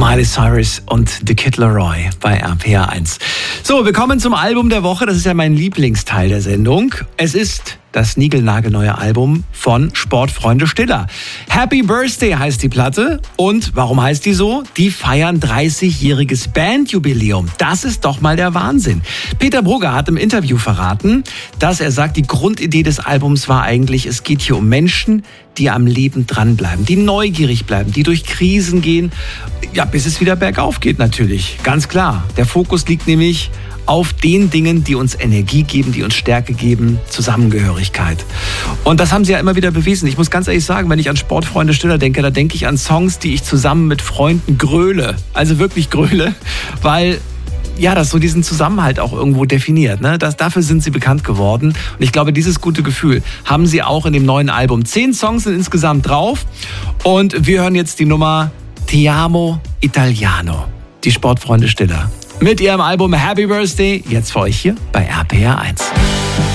Miley Cyrus und The Kid Laroi bei RPR 1. So, wir kommen zum Album der Woche. Das ist ja mein Lieblingsteil der Sendung. Es ist das niegelnagelneue Album von Sportfreunde Stiller. Happy Birthday heißt die Platte. Und warum heißt die so? Die feiern 30-jähriges Bandjubiläum. Das ist doch mal der Wahnsinn. Peter Brugger hat im Interview verraten, dass er sagt, die Grundidee des Albums war eigentlich, es geht hier um Menschen, die am Leben dranbleiben, die neugierig bleiben, die durch Krisen gehen, ja, bis es wieder bergauf geht natürlich. Ganz klar. Der Fokus liegt nämlich auf den Dingen, die uns Energie geben, die uns Stärke geben, Zusammengehörigkeit. Und das haben sie ja immer wieder bewiesen. Ich muss ganz ehrlich sagen, wenn ich an Sportfreunde Stiller denke, da denke ich an Songs, die ich zusammen mit Freunden gröle. Also wirklich gröle, weil ja, das so diesen Zusammenhalt auch irgendwo definiert. Ne? Dafür sind sie bekannt geworden. Und ich glaube, dieses gute Gefühl haben sie auch in dem neuen Album. 10 Songs sind insgesamt drauf. Und wir hören jetzt die Nummer Ti amo Italiano. Die Sportfreunde Stiller. Mit ihrem Album Happy Birthday. Jetzt für euch hier bei RPR 1.